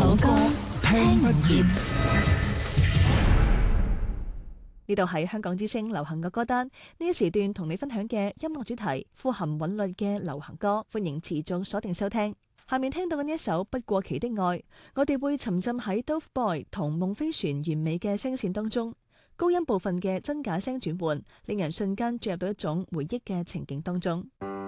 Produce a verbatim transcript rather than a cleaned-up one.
首歌聽不厭。 呢度係香港之聲流行嘅歌單，呢一時段同你分享嘅音樂主題富含韻律嘅流行歌，歡迎持續鎖定收聽。下面聽到嘅呢一首《不過期的愛》，我哋會沉浸喺 Dove Boy 同夢飛船完美嘅聲線當中，高音部分嘅真假聲轉換，令人瞬間進入到一種回憶嘅情景當中。